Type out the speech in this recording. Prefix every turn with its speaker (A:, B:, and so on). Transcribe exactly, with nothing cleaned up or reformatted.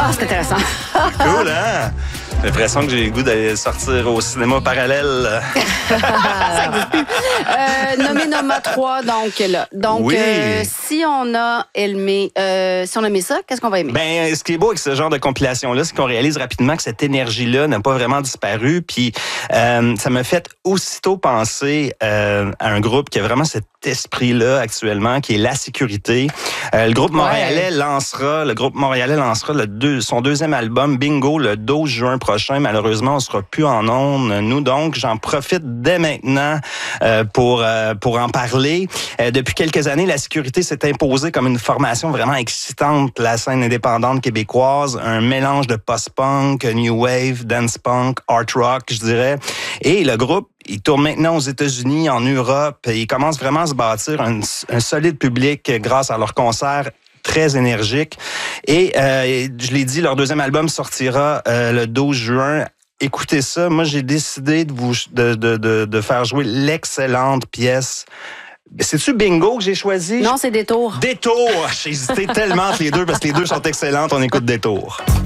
A: Ah, c'est intéressant.
B: Cool, hein? J'ai l'impression que j'ai le goût d'aller sortir au cinéma parallèle.
A: Ça existe plus. Euh, nommé Noma trois, donc là. Donc,
B: Oui.
A: euh, si on a aimé, euh, si on a aimé ça, qu'est-ce qu'on va aimer?
B: Ben, ce qui est beau avec ce genre de compilation-là, c'est qu'on réalise rapidement que cette énergie-là n'a pas vraiment disparu. Puis, euh, ça m'a fait aussitôt penser euh, à un groupe qui a vraiment cet esprit-là actuellement, qui est La Sécurité. Euh, le groupe montréalais ouais. lancera, le groupe montréalais lancera le deux, son deuxième album, Bingo, le douze juin prochain. Malheureusement, on sera plus en ondes, nous. Donc, j'en profite dès maintenant euh, pour euh, pour en parler. Euh, depuis quelques années, La Sécurité s'est imposée comme une formation vraiment excitante de la scène indépendante québécoise, un mélange de post-punk, new wave, dance punk, art rock, je dirais. Et le groupe, il tourne maintenant aux États-Unis, en Europe. Et il commence vraiment à se bâtir un, un solide public grâce à leurs concerts très énergiques. Et euh, je l'ai dit, leur deuxième album sortira euh, le douze juin. Écoutez ça. Moi, j'ai décidé de vous de, de, de, de faire jouer l'excellente pièce. C'est-tu Bingo que j'ai choisi?
A: Non, c'est Détour.
B: Détour! J'ai hésité tellement entre les deux parce que les deux sont excellentes. On écoute Détour.